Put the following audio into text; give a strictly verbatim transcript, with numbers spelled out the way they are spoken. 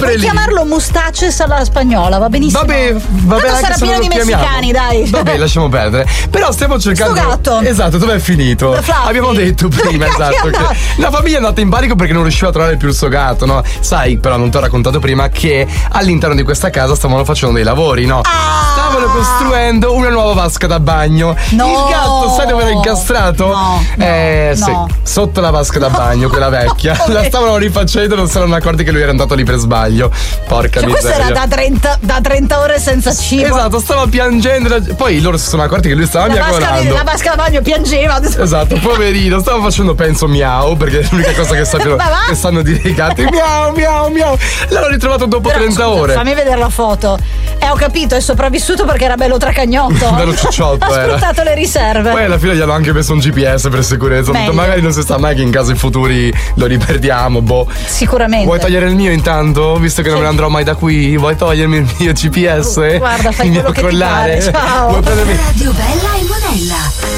sempre puoi lì. chiamarlo Mustaches alla spagnola, va benissimo. Vabbè, vabbè, Tanto anche sarà se pieno non di lo chiamiamo. messicani, dai. Vabbè, lasciamo perdere. Però stiamo cercando. Sto gatto. Esatto, dov'è finito? Fluffy. Abbiamo detto prima, Perché esatto, è che andato? la famiglia è andata in panico perché non riusciva a trovare più il suo gatto, no? Sai, però non ti ho raccontato prima che all'interno di questa casa stavano facendo dei lavori, no? Ah! Stavano costruendo una nuova vasca da bagno. No. Il gatto, sai dove era incastrato? No, no, eh, sì, no. sotto la vasca da bagno, quella vecchia. La stavano rifacendo e non si erano accorti che lui era andato lì per sbaglio. Porca Cioè, questo miseria. era da trenta, da trenta ore senza cibo. Esatto, stava piangendo. Poi loro si sono accorti che lui stava La vasca, di, miagolando. la vasca da bagno piangeva. Esatto, poverino, stava facendo penso miau, perché è l'unica cosa che sanno, Ma va? che sanno dire i gatti. Miau, miau, miau. L'hanno ritrovato dopo Però, trenta scusa, ore. Fammi vedere la foto. Eh, ho capito, è sopravvissuto perché era bello tracagnotto. Bello ciucciotto Ha era. sfruttato le riserve. Poi alla fine gli hanno anche messo un G P S per sicurezza. Ho detto, Meglio. magari non si sa mai che in caso in futuri lo riperdiamo, boh. Sicuramente. Vuoi togliere il mio intanto? Visto che non Sì. me ne andrò mai da qui, vuoi togliermi il mio G P S? Guarda, fai il mio quello che ti collare? pare, ciao. Vuoi prendermi- Radio Bella e Monella.